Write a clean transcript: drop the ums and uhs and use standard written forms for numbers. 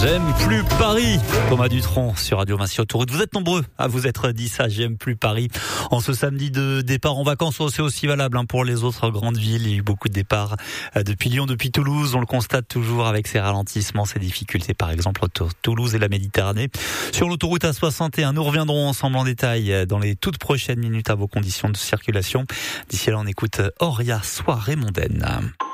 J'aime plus Paris. Thomas Dutronc sur Radio Vinci Autoroute. Vous êtes nombreux à vous être dit ça, j'aime plus Paris. En ce samedi de départ en vacances, c'est aussi valable pour les autres grandes villes. Il y a eu beaucoup de départs depuis Lyon, depuis Toulouse. On le constate toujours avec ces ralentissements, ces difficultés, par exemple entre Toulouse et la Méditerranée. Sur l'autoroute A61, nous reviendrons ensemble en détail dans les toutes prochaines minutes à vos conditions de circulation. D'ici là, on écoute Auria Soirée mondaine.